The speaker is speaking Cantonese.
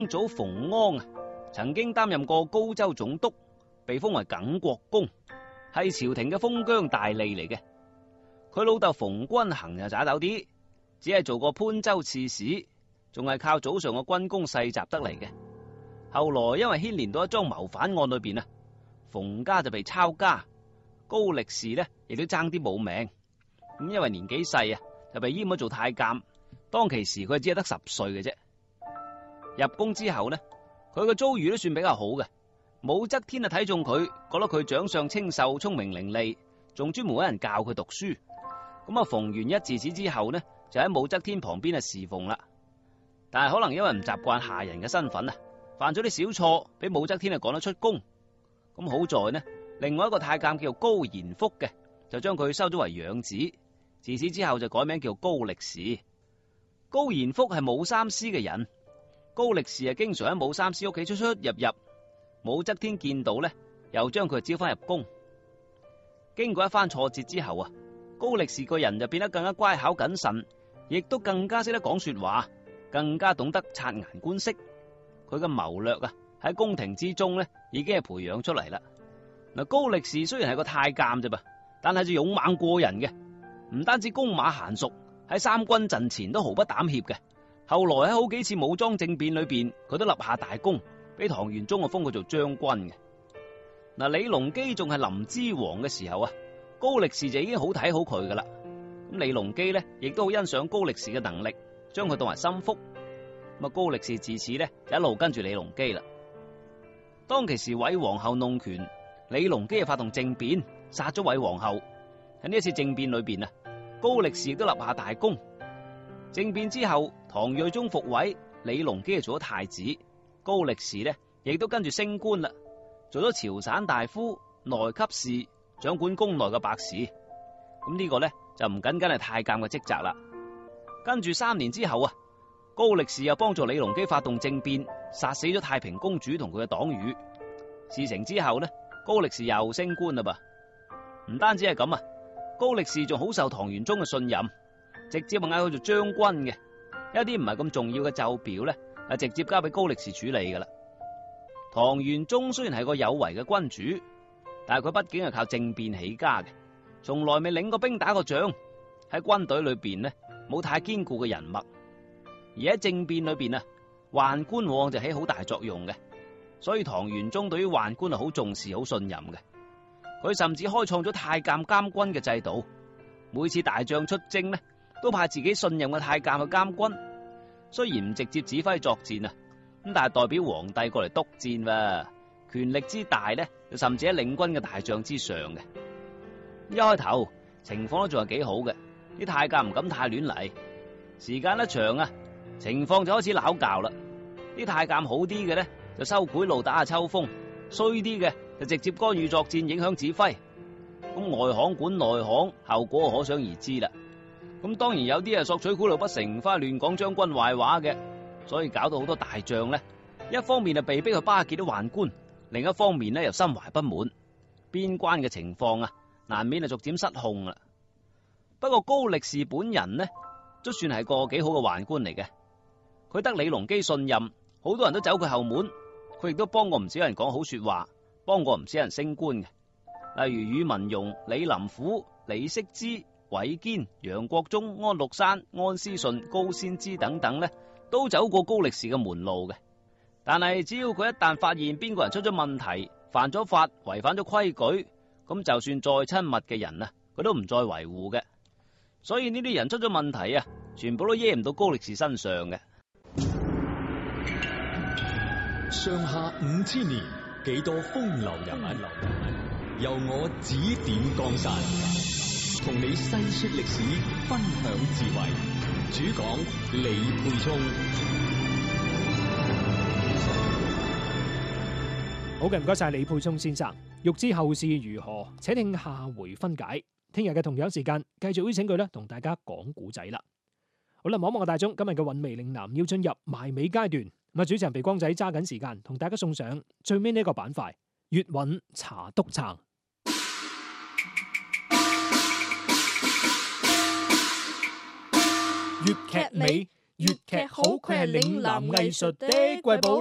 祖馮安啊，曾經擔任過高州總督，被封為耿國公，係朝廷嘅封疆大吏嚟嘅。佢老豆馮君衡就渣斗啲，只係做過潘州刺史，仲係靠祖上嘅軍功世襲得嚟嘅。後來因為牽連到一樁謀反案裏邊啊，馮家就被抄家，高力士呢亦都爭啲冇命。咁因為年紀細啊，就被閹咗做太監。當其時佢只係得10歲嘅啫。入宮之後呢，佢嘅遭遇都算比較好嘅。武則天啊睇中佢，覺得佢長相清秀、聰明伶俐，仲專門揾人教佢讀書。咁啊，馮元一自此之後呢，就喺武則天旁邊侍奉啦。但係可能因為唔習慣下人嘅身份啊，犯咗啲小錯，俾武則天趕得出宮。咁好在呢，另外一個太監叫高賢福嘅，就將佢收咗為養子。自此之後就改名叫高力士。高賢福係武三思嘅人，高力士經常喺武三思屋企出出入入。武則天見到呢，又將佢招翻入宮。經過一番挫折之後啊，高力士個人就變得更加乖巧謹慎，亦都更加識得講說話，更加懂得察言觀色。佢嘅謀略啊，喺宮廷之中呢已經係培養出嚟啦。嗱，高力士雖然係個太監啫噃，但係就勇猛過人嘅，唔單止弓馬嫻熟，喺三軍陣前都毫不膽怯嘅。後來喺好幾次武裝政變裏邊，佢都立下大功，俾唐玄宗封佢做將軍嘅。嗱，李隆基仲係臨淄王嘅時候啊，高力士就已經好睇好佢噶啦。咁李隆基呢，亦都好欣賞高力士嘅能力，將佢當為心腹。咁啊，高力士自此呢，就一路跟住李隆基啦。當其時韋皇后弄權，李隆基就發動政變，殺咗韋皇后。喺呢一次政變裏邊啊，高力士亦都立下大功。政變之後，唐睿宗復位，李隆基就做咗太子，高力士呢亦都跟住升官啦，做咗朝散大夫、內給事，掌管宮內嘅百事。咁呢個呢就唔僅僅係太監嘅職責啦。跟住3年之後啊，高力士又幫助李隆基發動政變，殺死咗太平公主同佢嘅黨羽。事成之後呢，高力士又升官啦噃。唔單止係咁啊，高力士仲好受唐玄宗嘅信任，直接嗌佢做將軍嘅。一啲唔係咁重要嘅奏表呢，係直接交俾高力士處理噶啦。唐玄宗雖然係個有為嘅君主，但係佢畢竟係靠政變起家嘅，從來未領過兵打過仗，喺軍隊裏邊呢冇太堅固嘅人脈。而喺政變裏邊啊，宦官往往就起好大作用嘅，所以唐玄宗對於宦官係好重視、好信任嘅。佢甚至開創咗太監監軍嘅制度，每次大將出征呢，都派自己信任嘅太監去監軍。雖然唔直接指揮作戰啊，咁但係代表皇帝過嚟督戰喎，權力之大呢，甚至喺領軍嘅大將之上嘅。一開頭情況都仲係幾好嘅，啲太監唔敢太亂嚟。時間一長啊，情況就開始鬧交啦。啲太監好啲嘅呢，就收賄賂打下秋風；衰啲嘅就直接干預作戰，影響指揮。咁外行管內行，後果可想而知啦。咁當然有啲係索取賄賂不成，翻去亂講將軍壞話嘅，所以搞到好多大將呢，一方面就被逼去巴結啲宦官，另一方面呢又心懷不滿，邊關嘅情況啊，難免係逐漸失控啦。不過高力士本人呢，都算係個幾好嘅宦官嚟嘅，佢得李隆基信任，好多人都走佢後門，佢亦都幫過唔少人講好說話，幫過唔少人升官嘅，例如宇文邕、李林甫、李適之、韋堅、楊國忠、安祿山、安思順、高仙芝等等呢，都走過高力士嘅門路嘅。但係只要佢一旦發現邊個人出咗問題，犯咗法，違反咗規矩，咁就算再親密嘅人啊，佢都唔再維護嘅。所以呢啲人出咗問題啊，全部都惹唔到高力士身上嘅。 上下5000年，幾多風流人物，由我指點江山，同你細說歷史，分享智慧。主講李沛聰。 好嘅，唔該晒李沛聰先生。欲知後事如何，且聽下回分解。聽日嘅同樣時間，繼續邀請佢同大家講古仔啦。好啦，望一望個大鐘，今日嘅韻味嶺南要進入埋尾階段。咁啊，主持人肥光仔揸緊時間，同大家送上最尾呢一個板塊——粵韻茶篤撐。粵劇美粵劇好，佢係嶺南藝術的瑰寶。